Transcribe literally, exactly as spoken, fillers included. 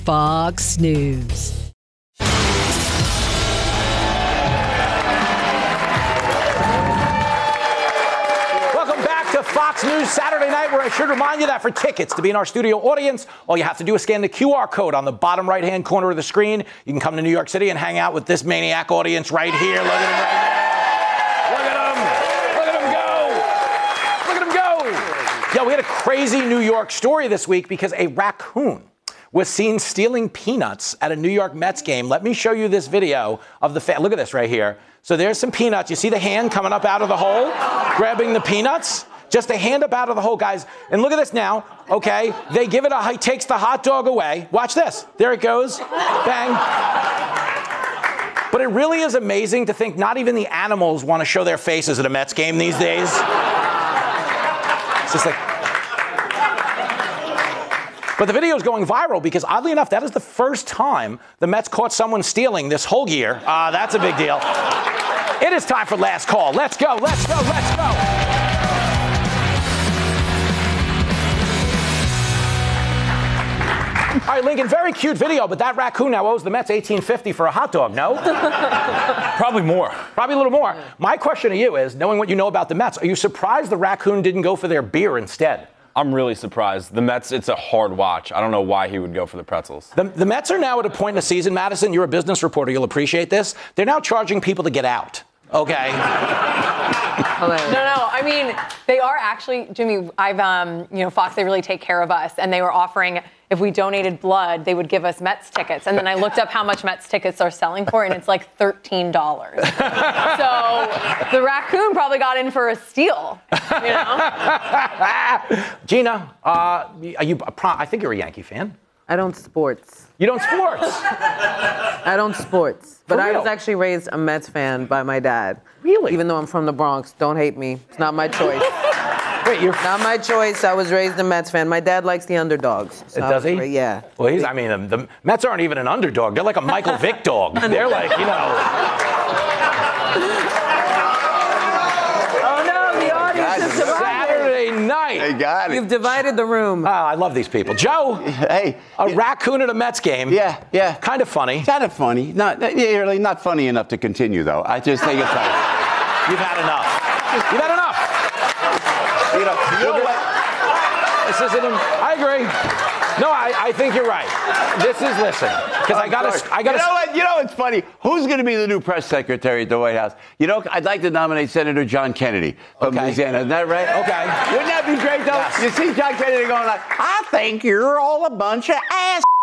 Fox News. Fox News Saturday night, where I should remind you that for tickets to be in our studio audience, all you have to do is scan the Q R code on the bottom right-hand corner of the screen. You can come to New York City and hang out with this maniac audience right here. Look at him right now. Look at him. Look at him go. Look at him go. Yeah, we had a crazy New York story this week because a raccoon was seen stealing peanuts at a New York Mets game. Let me show you this video of the fan. Look at this right here. So there's some peanuts. You see the hand coming up out of the hole, grabbing the peanuts? Just a hand up out of the hole, guys. And look at this now, okay? They give it a, he takes the hot dog away. Watch this. There it goes. Bang. But it really is amazing to think not even the animals want to show their faces at a Mets game these days. It's just like... But the video is going viral because, oddly enough, that is the first time the Mets caught someone stealing this whole year. Uh, that's a big deal. It is time for Last Call. Let's go, let's go, let's go. All right, Lincoln, very cute video, but that raccoon now owes the Mets eighteen fifty for a hot dog, no? Probably more. Probably a little more. My question to you is, knowing what you know about the Mets, are you surprised the raccoon didn't go for their beer instead? I'm really surprised. The Mets, it's a hard watch. I don't know why he would go for the pretzels. The, the Mets are now at a point in the season, Madison, you're a business reporter, you'll appreciate this. They're now charging people to get out, okay? No, no. I mean, they are actually, Jimmy, I've, um, you know, Fox, they really take care of us. And they were offering, if we donated blood, they would give us Mets tickets. And then I looked up how much Mets tickets are selling for, and it's like thirteen dollars. So the raccoon probably got in for a steal, you know? Gina, uh, are you, I think you're a Yankee fan. I don't sports. You don't sports? I don't sports. But I was actually raised a Mets fan by my dad. Really? Even though I'm from the Bronx. Don't hate me. It's not my choice. Wait, you're... Not my choice. I was raised a Mets fan. My dad likes the underdogs. So Does he? Ra- yeah. Well, he's, I mean, the, the Mets aren't even an underdog. They're like a Michael Vick dog. They're like, you know... Oh, no, the audience is divided. Saturday night. They got it. You've divided the room. Oh, I love these people. Joe, hey, a yeah. raccoon at a Mets game. Yeah, yeah. Kind of funny. Kind of funny. Not yeah, really not funny enough to continue, though. I just think it's like... You've had enough. You've had enough. You know, you know what? This isn't... I agree. No, I, I think you're right. This is, listen, because I got to... I gotta, you know what? You know what's funny? Who's going to be the new press secretary at the White House? You know, I'd like to nominate Senator John Kennedy from okay. Louisiana. Isn't that right? Okay. Wouldn't that be great, though? Yes. You see John Kennedy going like, I think you're all a bunch of ass.